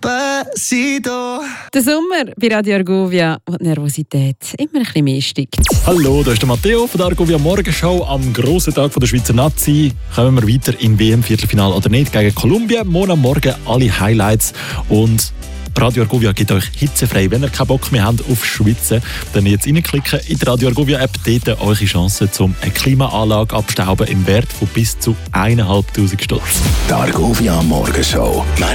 Der Sommer bei Radio Argovia, wo die Nervosität immer ein bisschen mehr steigt. Hallo, da ist der Matteo von der Argovia Morgenshow. Am grossen Tag der Schweizer Nazi kommen wir weiter in WM-Viertelfinale oder nicht gegen Kolumbien. Morgen am Morgen alle Highlights und Radio Argovia gibt euch hitzefrei. Wenn ihr keinen Bock mehr habt auf Schwitzen, dann jetzt reinklicken in die Radio Argovia App. Dort eure Chance, um eine Klimaanlage abstauben im Wert von bis zu 1'500 Stutz. Die Argovia Morgenshow.